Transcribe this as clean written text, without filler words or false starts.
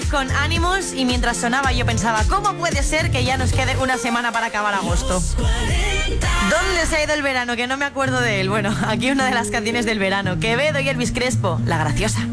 con Ánimos y mientras sonaba yo pensaba, ¿cómo puede ser que ya nos quede una semana para acabar agosto? ¿Dónde se ha ido el verano? Que no me acuerdo de él. Bueno, aquí una de las canciones del verano. Quevedo y Elvis Crespo, La Graciosa.